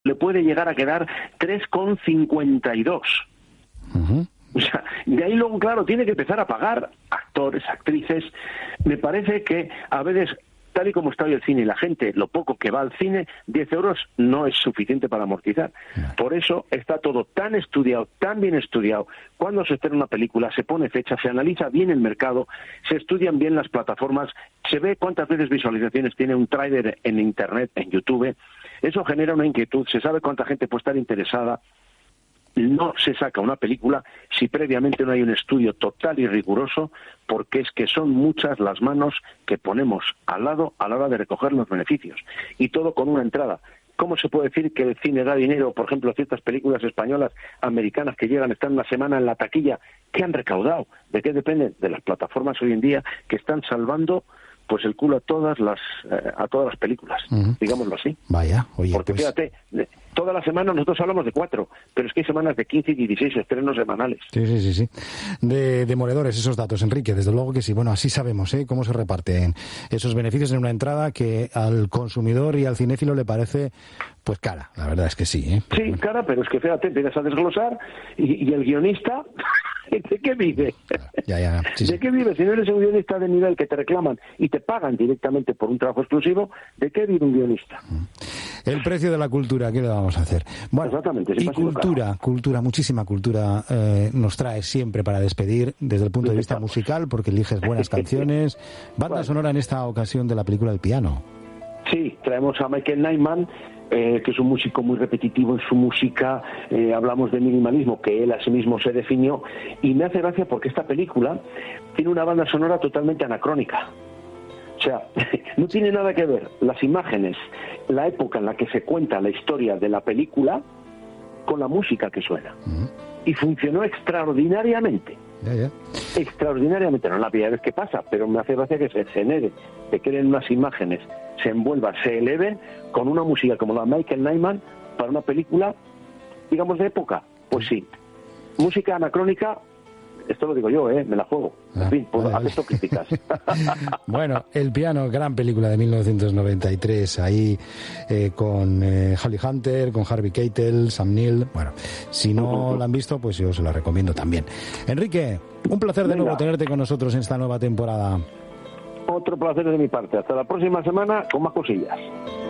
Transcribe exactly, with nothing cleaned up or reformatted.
le puede llegar a quedar tres con cincuenta y dos. Uh-huh. O sea, de ahí luego, claro, tiene que empezar a pagar actores, actrices. Me parece que a veces, tal y como está hoy el cine y la gente, lo poco que va al cine, diez euros no es suficiente para amortizar. Por eso está todo tan estudiado, tan bien estudiado. Cuando se estrena una película, se pone fecha, se analiza bien el mercado, se estudian bien las plataformas, se ve cuántas veces visualizaciones tiene un tráiler en Internet, en YouTube. Eso genera una inquietud, se sabe cuánta gente puede estar interesada. No se saca una película si previamente no hay un estudio total y riguroso, porque es que son muchas las manos que ponemos al lado a la hora de recoger los beneficios. Y todo con una entrada. ¿Cómo se puede decir que el cine da dinero, por ejemplo, a ciertas películas españolas, americanas, que llegan, están una semana en la taquilla? ¿Qué han recaudado? ¿De qué depende? De las plataformas hoy en día que están salvando pues el culo a todas las eh, a todas las películas, uh-huh. digámoslo así. Vaya, oye, porque pues... fíjate, toda la semana nosotros hablamos de cuatro, pero es que hay semanas de quince y dieciséis estrenos semanales. Sí, sí, sí, sí. De demoledores esos datos, Enrique, desde luego que sí. Bueno, así sabemos, ¿eh?, cómo se reparten esos beneficios en una entrada que al consumidor y al cinéfilo le parece, pues, cara. La verdad es que sí, ¿eh? Pero, sí, bueno. Cara, pero es que fíjate, empiezas a desglosar y, y el guionista... ¿De qué vive? Ya, ya, sí, ¿De sí. qué vive? Si no eres un guionista de nivel que te reclaman y te pagan directamente por un trabajo exclusivo, ¿de qué vive un guionista? El precio de la cultura, ¿qué le vamos a hacer? Bueno, exactamente, y cultura, caro. cultura, muchísima cultura eh, nos trae siempre para despedir desde el punto de vista musical, porque eliges buenas canciones. Banda bueno. sonora en esta ocasión de la película El piano. Sí, traemos a Michael Nyman, eh, que es un músico muy repetitivo en su música. Eh, hablamos de minimalismo, que él a sí mismo se definió, y me hace gracia porque esta película tiene una banda sonora totalmente anacrónica. O sea, no tiene nada que ver las imágenes, la época en la que se cuenta la historia de la película con la música que suena. Uh-huh. Y funcionó extraordinariamente. Ya, ya. Extraordinariamente, no es la primera vez que pasa, pero me hace gracia que se genere, se creen unas imágenes, se envuelvan, se eleven con una música como la de Michael Nyman para una película, digamos, de época. Pues sí, música anacrónica, esto lo digo yo, ¿eh? Me la juego. En ah, fin, pues vale, acepto vale. críticas. Bueno, El piano, gran película de mil novecientos noventa y tres, ahí eh, con eh, Holly Hunter, con Harvey Keitel, Sam Neill. Bueno, si no la han visto, pues yo se la recomiendo también. Enrique, un placer de Venga. nuevo tenerte con nosotros en esta nueva temporada. Otro placer de mi parte. Hasta la próxima semana con más cosillas.